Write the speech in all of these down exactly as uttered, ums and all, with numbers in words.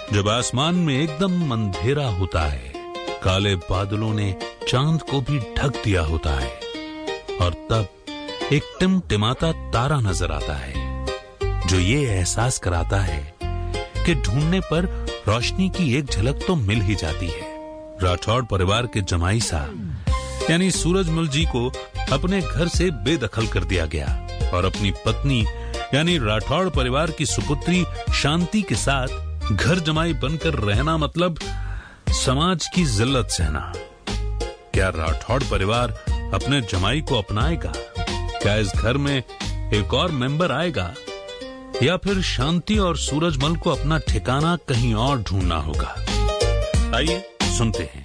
जब आसमान में एकदम अंधेरा होता है, काले बादलों ने चांद को भी ढक दिया होता है और तब एक टिमटिमाता तारा नजर आता है जो ये एहसास कराता है कि ढूंढने पर रोशनी की एक झलक तो मिल ही जाती है। राठौड़ परिवार के जमाई साहब यानी सूरजमल जी को अपने घर से बेदखल कर दिया गया और अपनी पत्नी यानी राठौड़ परिवार की सुपुत्री शांति के साथ घर जमाई बनकर रहना मतलब समाज की जिल्लत सहना। क्या राठौड़ परिवार अपने जमाई को अपनाएगा? क्या इस घर में एक और मेंबर आएगा या फिर शांति और सूरजमल को अपना ठिकाना कहीं और ढूंढना होगा? आइए सुनते हैं।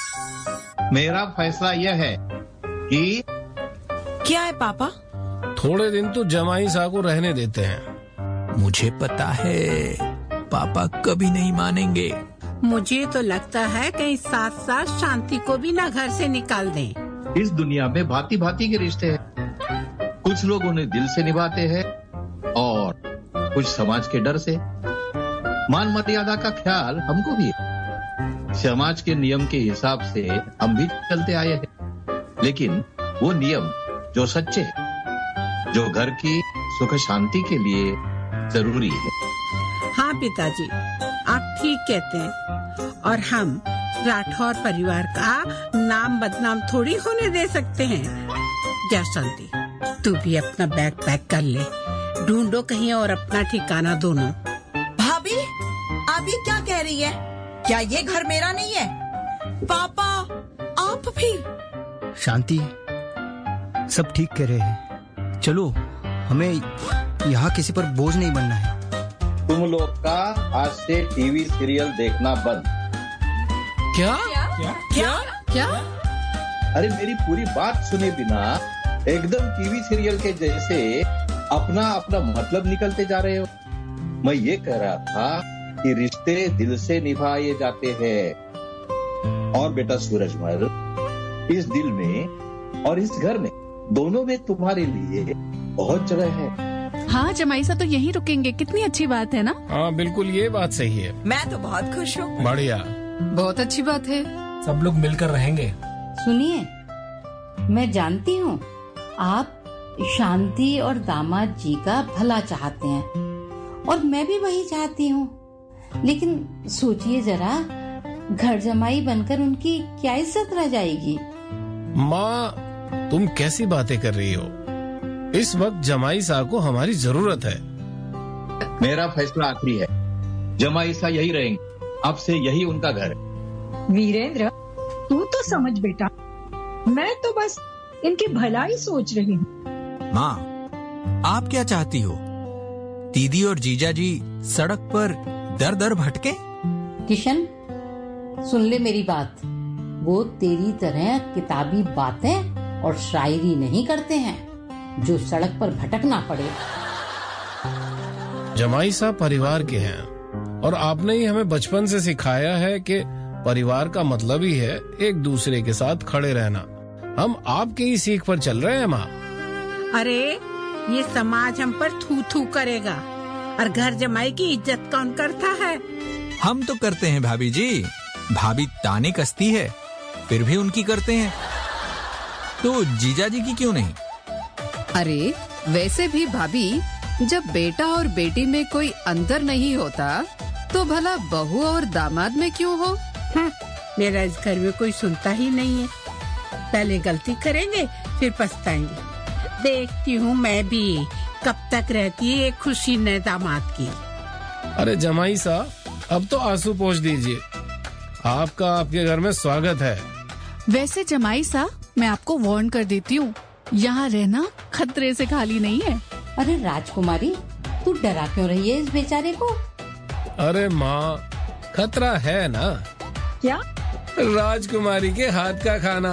मेरा फैसला यह है कि क्या है पापा? थोड़े दिन तो जमाई साहब को रहने देते हैं। मुझे पता है पापा कभी नहीं मानेंगे। मुझे तो लगता है कहीं साथ साथ शांति को भी ना घर से निकाल दें। इस दुनिया में भांति भांति के रिश्ते हैं। कुछ लोग उन्हें दिल से निभाते हैं और कुछ समाज के डर से। मान मर्यादा का ख्याल हमको भी है। समाज के नियम के हिसाब से हम भी चलते आए हैं, लेकिन वो नियम जो सच्चे हैं, जो घर की सुख शांति के लिए जरूरी है। हाँ पिताजी, आप ठीक कहते हैं और हम राठौर परिवार का नाम बदनाम थोड़ी होने दे सकते हैं। जा शांति, तू भी अपना बैग पैक कर ले, ढूंढो कहीं और अपना ठिकाना दोनों। भाभी, आप ये क्या कह रही है? क्या ये घर मेरा नहीं है? पापा, आप भी? शांति, सब ठीक कह रहे हैं। चलो, हमें यहाँ किसी पर बोझ नहीं बनना है। तुम लोग का आज से टीवी सीरियल देखना बंद। क्या? क्या? क्या? क्या? अरे मेरी पूरी बात सुने बिना एकदम टीवी सीरियल के जैसे अपना अपना मतलब निकलते जा रहे हो। मैं ये कह रहा था कि रिश्ते दिल से निभाए जाते हैं। और बेटा सूरजमल, इस दिल में और इस घर में, दोनों में तुम्हारे लिए बहुत जगह है। हाँ जमाई सा तो यहीं रुकेंगे। कितनी अच्छी बात है ना? हाँ बिल्कुल, ये बात सही है। मैं तो बहुत खुश हूँ। बढ़िया, बहुत अच्छी बात है। सब लोग मिलकर रहेंगे। सुनिए, मैं जानती हूँ आप शांति और दामाद जी का भला चाहते हैं और मैं भी वही चाहती हूँ, लेकिन सोचिए जरा, घर जमाई बनकर उनकी क्या इज्जत रह जाएगी? माँ, तुम कैसी बातें कर रही हो? इस वक्त जमाई साहब को हमारी जरूरत है। मेरा फैसला आखिरी है। जमाई साहब यही रहेंगे, अब से यही उनका घर है। वीरेंद्र, तू तो समझ बेटा, मैं तो बस इनकी भलाई सोच रही हूँ। माँ, आप क्या चाहती हो? दीदी और जीजा जी सड़क पर दर दर भटके? किशन, सुन ले मेरी बात। वो तेरी तरह किताबी बातें और शायरी नहीं करते हैं जो सड़क पर भटकना पड़े। जमाई साहब परिवार के हैं और आपने ही हमें बचपन से सिखाया है कि परिवार का मतलब ही है एक दूसरे के साथ खड़े रहना। हम आपके ही सीख पर चल रहे हैं माँ। अरे ये समाज हम पर थू थू करेगा और घर जमाई की इज्जत कौन करता है? हम तो करते हैं भाभी जी। भाभी ताने कसती है फिर भी उनकी करते हैं, तो जीजा जी की क्यों नहीं? अरे वैसे भी भाभी, जब बेटा और बेटी में कोई अंतर नहीं होता तो भला बहू और दामाद में क्यों हो? हाँ, मेरा इस घर में कोई सुनता ही नहीं है। पहले गलती करेंगे फिर पछताएंगे। देखती हूँ मैं भी कब तक रहती है एक खुशी नए दामाद की। अरे जमाई साहब, अब तो आंसू पोंछ दीजिए। आपका आपके घर में स्वागत है। वैसे जमाई साहब, मैं आपको वार्न कर देती हूँ, यहाँ रहना खतरे से खाली नहीं है। अरे राजकुमारी, तू डरा क्यों रही है इस बेचारे को? अरे माँ, खतरा है ना। क्या? राजकुमारी के हाथ का खाना।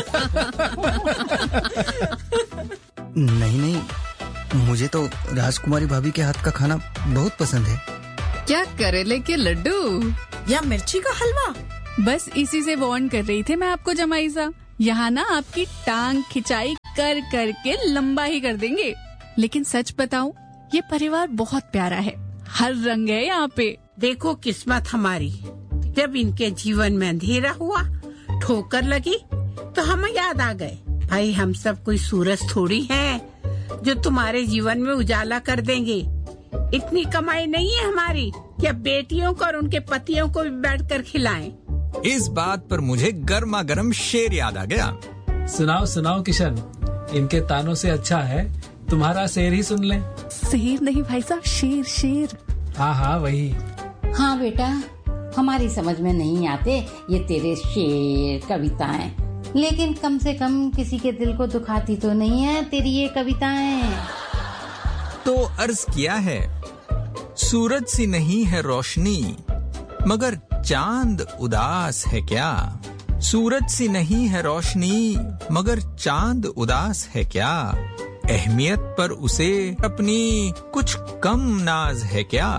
नहीं नहीं, मुझे तो राजकुमारी भाभी के हाथ का खाना बहुत पसंद है। क्या करेले के लड्डू या मिर्ची का हलवा? बस इसी से वार्न कर रही थी मैं आपको जमाई साहब। यहाँ ना आपकी टांग खिंचाई कर कर के लंबा ही कर देंगे। लेकिन सच बताऊं, ये परिवार बहुत प्यारा है। हर रंग है यहाँ पे। देखो किस्मत हमारी, जब इनके जीवन में अंधेरा हुआ, ठोकर लगी, तो हम याद आ गए। भाई हम सब कोई सूरज थोड़ी हैं जो तुम्हारे जीवन में उजाला कर देंगे। इतनी कमाई नहीं है हमारी कि अब बेटियों को और उनके पतियों को भी बैठकर खिलाएं। इस बात पर मुझे गर्मा गर्म शेर याद आ गया। सुनाओ सुनाओ किशन, इनके तानों से अच्छा है तुम्हारा शेर ही सुन ले। शेर नहीं भाई साहब, शेर शेर। हाँ हाँ वही। हाँ बेटा, हमारी समझ में नहीं आते ये तेरे शेर कविताएं, लेकिन कम से कम किसी के दिल को दुखाती तो नहीं है तेरी ये कविताएं। तो अर्ज किया है, सूरज सी नहीं है रोशनी मगर चांद उदास है क्या। सूरज सी नहीं है रोशनी मगर चांद उदास है क्या। अहमियत पर उसे अपनी कुछ कम नाज है क्या।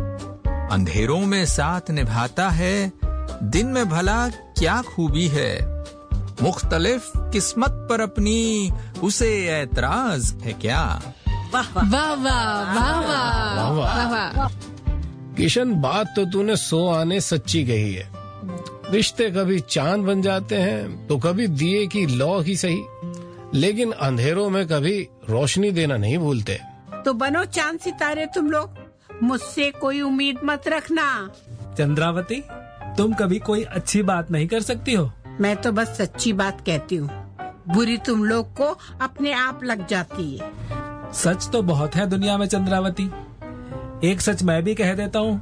अंधेरों में साथ निभाता है, दिन में भला क्या खूबी है। मुख्तलिफ किस्मत पर अपनी उसे एतराज है क्या। वाह वाह वाह वाह वाह वाह। किशन, बात तो तूने सो आने सच्ची कही है। रिश्ते कभी चांद बन जाते हैं तो कभी दिए की लौ ही सही, लेकिन अंधेरों में कभी रोशनी देना नहीं भूलते। तो बनो चांद सितारे तुम लोग, मुझसे कोई उम्मीद मत रखना। चंद्रावती, तुम कभी कोई अच्छी बात नहीं कर सकती हो। मैं तो बस सच्ची बात कहती हूँ, बुरी तुम लोग को अपने आप लग जाती है। सच तो बहुत है दुनिया में चंद्रावती, एक सच मैं भी कह देता हूँ।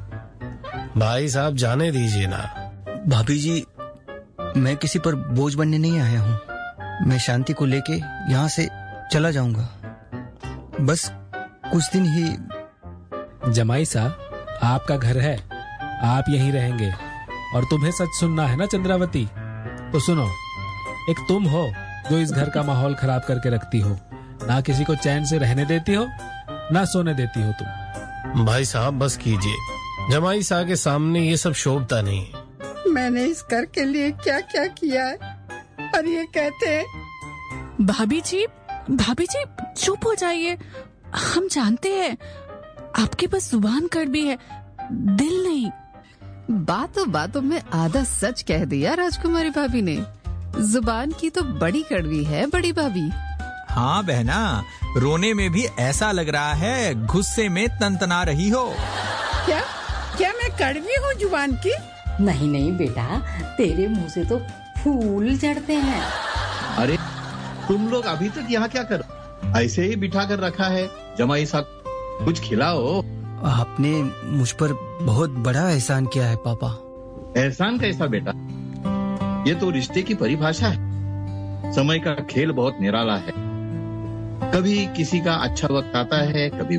भाई साहब जाने दीजिए ना। भाभी जी, मैं किसी पर बोझ बनने नहीं आया हूँ। मैं शांति को लेके यहाँ से चला जाऊंगा, बस कुछ दिन ही। जमाई साहब, आपका घर है, आप यहीं रहेंगे और तुम्हें सच सुनना है ना चंद्रावती। तो सुनो, एक तुम हो जो इस घर का माहौल खराब करके रखती हो, ना किसी को चैन से रहने देती हो ना सोने देती हो तुम। भाई साहब बस कीजिए, जमाई साहब के सामने ये सब शोभता नहीं है। मैंने इस घर के लिए क्या क्या किया है और ये कहते हैं। भाभी जी, भाभी जी चुप हो जाइए। हम जानते हैं आपके पास जुबान कड़वी है, दिल नहीं। बातों बातों में आधा सच कह दिया राजकुमारी भाभी ने। जुबान की तो बड़ी कड़वी है बड़ी भाभी। हाँ बहना, रोने में भी ऐसा लग रहा है गुस्से में तनतना रही हो। क्या क्या मैं कड़वी हूँ जुबान की? नहीं नहीं बेटा, तेरे मुंह से तो फूल झड़ते हैं। अरे तुम लोग अभी तक यहाँ क्या कर, ऐसे ही बिठा कर रखा है। जमाई साहब कुछ खिलाओ। आपने मुझ पर बहुत बड़ा एहसान किया है पापा। एहसान कैसा बेटा, ये तो रिश्ते की परिभाषा है। समय का खेल बहुत निराला है, कभी किसी का अच्छा वक्त आता है, कभी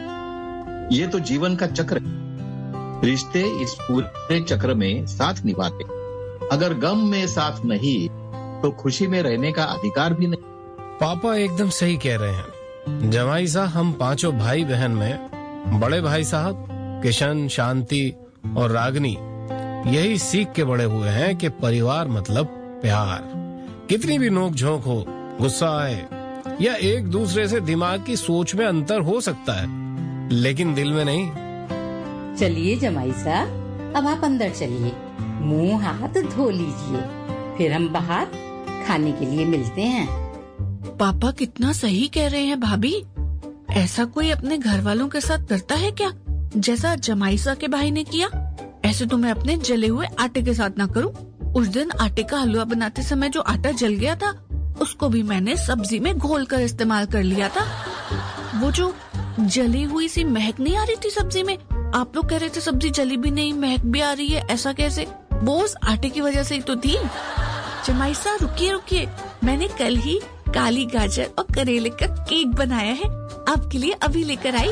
बुरा। ये तो जीवन का चक्र है। रिश्ते इस पूरे चक्र में साथ निभाते, अगर गम में साथ नहीं तो खुशी में रहने का अधिकार भी नहीं। पापा एकदम सही कह रहे हैं। जमाई साहब, हम पांचों भाई बहन में बड़े भाई साहब किशन, शांति और रागनी यही सीख के बड़े हुए हैं कि परिवार मतलब प्यार। कितनी भी नोक झोंक हो, गुस्सा आए या एक दूसरे से दिमाग की सोच में अंतर हो सकता है, लेकिन दिल में नहीं। चलिए जमाई साहब, अब आप अंदर चलिए, मुंह हाथ धो लीजिए, फिर हम बाहर खाने के लिए मिलते हैं। पापा कितना सही कह रहे हैं भाभी। ऐसा कोई अपने घर वालों के साथ करता है क्या, जैसा जमाईसा के भाई ने किया? ऐसे तो मैं अपने जले हुए आटे के साथ ना करूं। उस दिन आटे का हलवा बनाते समय जो आटा जल गया था, उसको भी मैंने सब्जी में घोल कर इस्तेमाल कर लिया था। वो जो जली हुई सी महक नहीं आ रही थी सब्जी में, आप लोग कह रहे थे सब्जी जली भी नहीं महक भी आ रही है, ऐसा कैसे? वो उस आटे की वजह से ही तो थी। जमाईसा रुकिए रुकिए, मैंने कल ही काली गाजर और करेले का केक बनाया है, आपके लिए अभी लेकर आई।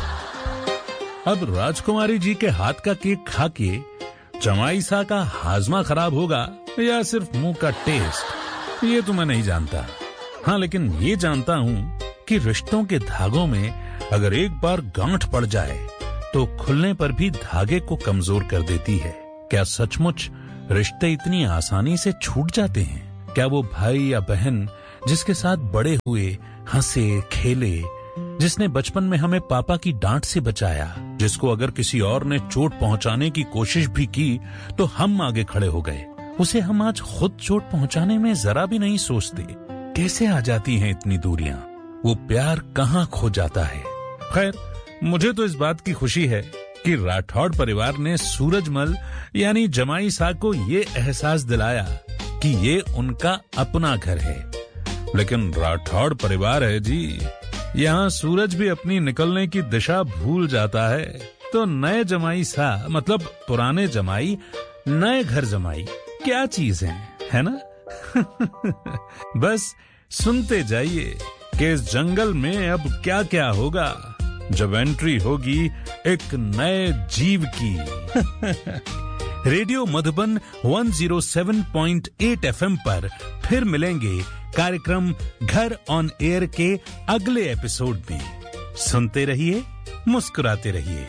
अब राजकुमारी जी के हाथ का केक खा के जमाईसा का हाजमा खराब होगा या सिर्फ मुंह का टेस्ट, ये तो मैं नहीं जानता। हाँ, लेकिन ये जानता हूँ कि रिश्तों के धागों में अगर एक बार गांठ पड़ जाए तो खुलने पर भी धागे को कमजोर कर देती है। क्या सचमुच रिश्ते इतनी आसानी से छूट जाते हैं? क्या वो भाई या बहन जिसके साथ बड़े हुए, हंसे खेले, जिसने बचपन में हमें पापा की डांट से बचाया, जिसको अगर किसी और ने चोट पहुंचाने की कोशिश भी की तो हम आगे खड़े हो गए। उसे हम आज खुद चोट पहुंचाने में जरा भी नहीं सोचते। कैसे आ जाती हैं इतनी दूरियां? वो प्यार कहाँ खो जाता है? खैर, मुझे तो इस बात की खुशी है कि राठौड़ परिवार ने सूरजमल यानी जमाई साहब को ये एहसास दिलाया कि ये उनका अपना घर है। लेकिन राठौड़ परिवार है जी, यहाँ सूरज भी अपनी निकलने की दिशा भूल जाता है। तो नए जमाई साहब मतलब पुराने जमाई, नए घर जमाई क्या चीज है, है ना? बस सुनते जाइए कि इस जंगल में अब क्या क्या होगा जब एंट्री होगी एक नए जीव की। रेडियो मधुबन एक सौ सात पॉइंट आठ एफएम पर फिर मिलेंगे कार्यक्रम घर ऑन एयर के अगले एपिसोड में। सुनते रहिए, मुस्कुराते रहिए।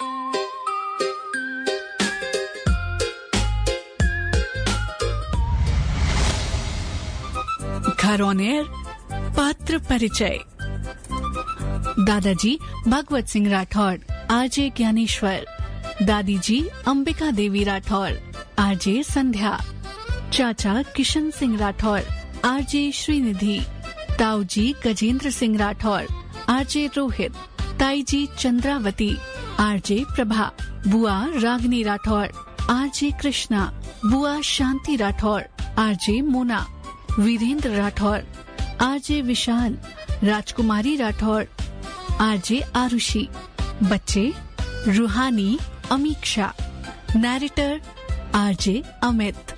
घर ऑन एयर पात्र परिचय। दादाजी भगवत सिंह राठौड़, आरजे ज्ञानेश्वर। दादी जी अंबिका देवी राठौड़, आरजे संध्या। चाचा किशन सिंह राठौड़, आरजे श्रीनिधि। ताऊ जी गजेंद्र सिंह राठौड़, आरजे रोहित। ताई जी चंद्रावती, आरजे प्रभा। बुआ रागनी राठौड़, आरजे कृष्णा। बुआ शांति राठौड़, आरजे मोना। वीरेंद्र राठौड़, आरजे विशाल। राजकुमारी राठौड़, आरजे आरुषि। बच्चे रूहानी, अमीक्षा। Narrator RJ Amit.